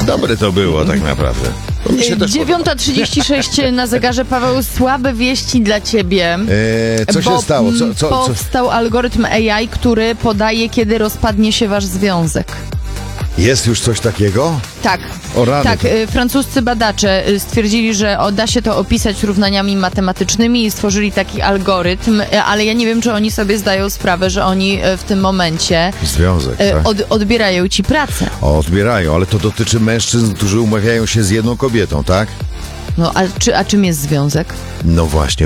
Dobre to było tak naprawdę. To mi się też 9:36 na zegarze. Paweł, słabe wieści dla ciebie. Co się stało? Co? Powstał algorytm AI, który podaje, kiedy rozpadnie się wasz związek. Jest już coś takiego? Tak. O rany. Tak, francuscy badacze stwierdzili, że da się to opisać równaniami matematycznymi i stworzyli taki algorytm, ale ja nie wiem, czy oni sobie zdają sprawę, że oni w tym momencie Związek, tak? odbierają ci pracę. Odbierają, ale to dotyczy mężczyzn, którzy umawiają się z jedną kobietą, tak? No, a czym jest związek? No właśnie.